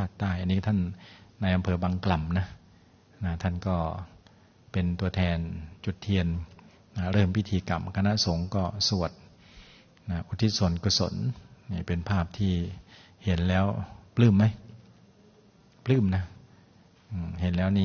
ภาคใต้อันนี้ท่านนายอำเภอบางกล่ำนะท่านก็เป็นตัวแทนจุดเทียนเริ่มพิธีกรรมคณะสงฆ์ก็สวดอุทิศส่วนกุศลนี่เป็นภาพที่เห็นแล้วปลื้มไหมปลื้มนะเห็นแล้วนี่